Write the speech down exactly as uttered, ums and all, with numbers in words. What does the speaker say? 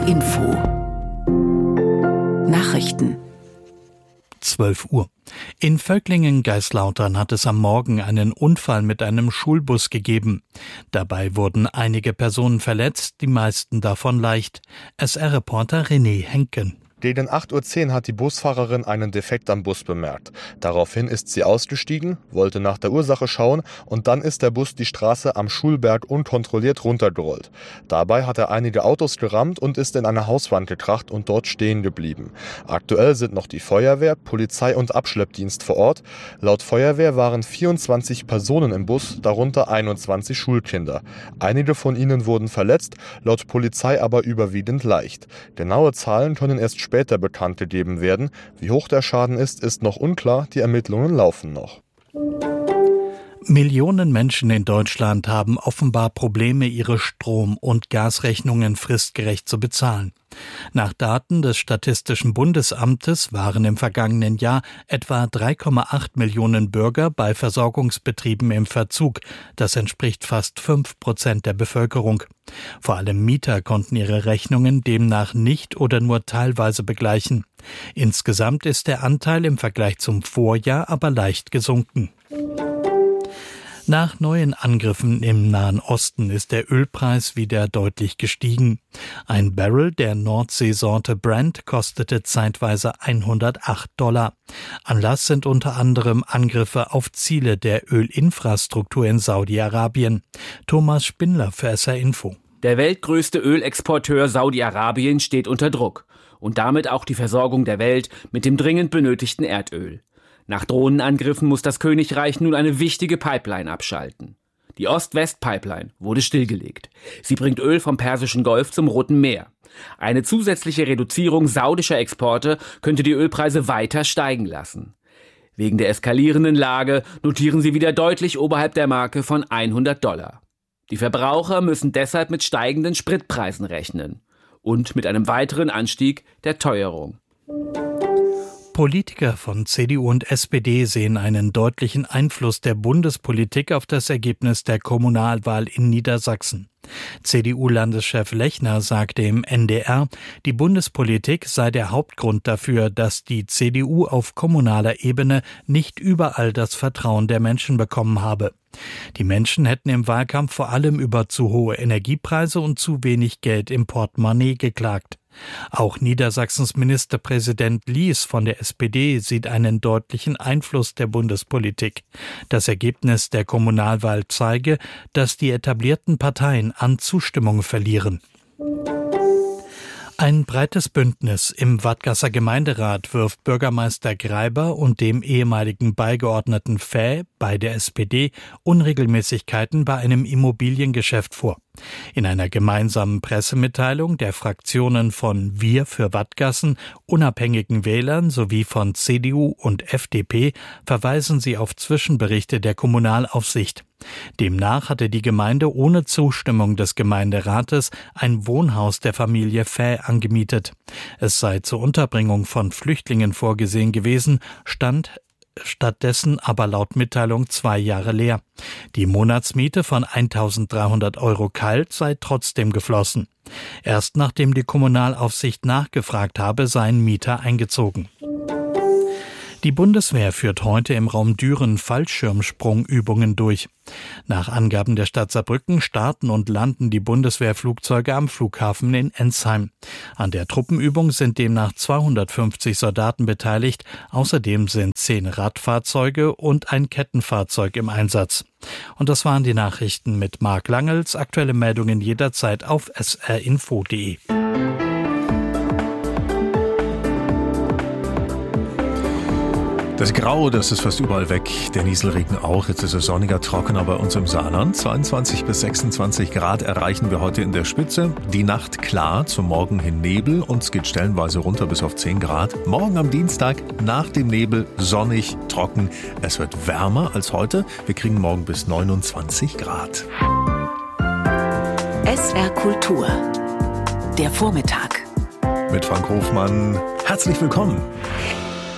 R Info Nachrichten zwölf Uhr. In Völklingen-Geislautern hat es am Morgen einen Unfall mit einem Schulbus gegeben. Dabei wurden einige Personen verletzt, die meisten davon leicht. S R-Reporter René Henken. Gegen acht Uhr zehn hat die Busfahrerin einen Defekt am Bus bemerkt. Daraufhin ist sie ausgestiegen, wollte nach der Ursache schauen und dann ist der Bus die Straße am Schulberg unkontrolliert runtergerollt. Dabei hat er einige Autos gerammt und ist in eine Hauswand gekracht und dort stehen geblieben. Aktuell sind noch die Feuerwehr, Polizei und Abschleppdienst vor Ort. Laut Feuerwehr waren vierundzwanzig Personen im Bus, darunter einundzwanzig Schulkinder. Einige von ihnen wurden verletzt, laut Polizei aber überwiegend leicht. Genaue Zahlen können erst später später bekannt gegeben werden. Wie hoch der Schaden ist, ist noch unklar. Die Ermittlungen laufen noch. Millionen Menschen in Deutschland haben offenbar Probleme, ihre Strom- und Gasrechnungen fristgerecht zu bezahlen. Nach Daten des Statistischen Bundesamtes waren im vergangenen Jahr etwa drei Komma acht Millionen Bürger bei Versorgungsbetrieben im Verzug. Das entspricht fast fünf Prozent der Bevölkerung. Vor allem Mieter konnten ihre Rechnungen demnach nicht oder nur teilweise begleichen. Insgesamt ist der Anteil im Vergleich zum Vorjahr aber leicht gesunken. Nach neuen Angriffen im Nahen Osten ist der Ölpreis wieder deutlich gestiegen. Ein Barrel der Nordseesorte Brent kostete zeitweise hundertacht Dollar. Anlass sind unter anderem Angriffe auf Ziele der Ölinfrastruktur in Saudi-Arabien. Thomas Spindler für S R Info. Der weltgrößte Ölexporteur Saudi-Arabien steht unter Druck und damit auch die Versorgung der Welt mit dem dringend benötigten Erdöl. Nach Drohnenangriffen muss das Königreich nun eine wichtige Pipeline abschalten. Die Ost-West-Pipeline wurde stillgelegt. Sie bringt Öl vom Persischen Golf zum Roten Meer. Eine zusätzliche Reduzierung saudischer Exporte könnte die Ölpreise weiter steigen lassen. Wegen der eskalierenden Lage notieren sie wieder deutlich oberhalb der Marke von hundert Dollar. Die Verbraucher müssen deshalb mit steigenden Spritpreisen rechnen und mit einem weiteren Anstieg der Teuerung. Politiker von C D U und S P D sehen einen deutlichen Einfluss der Bundespolitik auf das Ergebnis der Kommunalwahl in Niedersachsen. C D U-Landeschef Lechner sagte im N D R, die Bundespolitik sei der Hauptgrund dafür, dass die C D U auf kommunaler Ebene nicht überall das Vertrauen der Menschen bekommen habe. Die Menschen hätten im Wahlkampf vor allem über zu hohe Energiepreise und zu wenig Geld im Portemonnaie geklagt. Auch Niedersachsens Ministerpräsident Lies von der S P D sieht einen deutlichen Einfluss der Bundespolitik. Das Ergebnis der Kommunalwahl zeige, dass die etablierten Parteien an Zustimmung verlieren. Ein breites Bündnis im Wadgasser Gemeinderat wirft Bürgermeister Greiber und dem ehemaligen Beigeordneten Fäh bei der S P D Unregelmäßigkeiten bei einem Immobiliengeschäft vor. In einer gemeinsamen Pressemitteilung der Fraktionen von Wir für Wadgassen, unabhängigen Wählern sowie von C D U und F D P verweisen sie auf Zwischenberichte der Kommunalaufsicht. Demnach hatte die Gemeinde ohne Zustimmung des Gemeinderates ein Wohnhaus der Familie Fäh angemietet. Es sei zur Unterbringung von Flüchtlingen vorgesehen gewesen, stand stattdessen aber laut Mitteilung zwei Jahre leer. Die Monatsmiete von eintausenddreihundert Euro kalt sei trotzdem geflossen. Erst nachdem die Kommunalaufsicht nachgefragt habe, seien Mieter eingezogen. Die Bundeswehr führt heute im Raum Düren Fallschirmsprungübungen durch. Nach Angaben der Stadt Saarbrücken starten und landen die Bundeswehrflugzeuge am Flughafen in Ensheim. An der Truppenübung sind demnach zweihundertfünfzig Soldaten beteiligt. Außerdem sind zehn Radfahrzeuge und ein Kettenfahrzeug im Einsatz. Und das waren die Nachrichten mit Marc Langels. Aktuelle Meldungen jederzeit auf s r info punkt d e. Das Grau, das ist fast überall weg. Der Nieselregen auch. Jetzt ist es sonniger, trockener bei uns im Saarland. zweiundzwanzig bis sechsundzwanzig Grad erreichen wir heute in der Spitze. Die Nacht klar, zum Morgen hin Nebel und es geht stellenweise runter bis auf zehn Grad. Morgen am Dienstag nach dem Nebel sonnig, trocken. Es wird wärmer als heute. Wir kriegen morgen bis neunundzwanzig Grad. S R Kultur. Der Vormittag. Mit Frank Hofmann. Herzlich willkommen.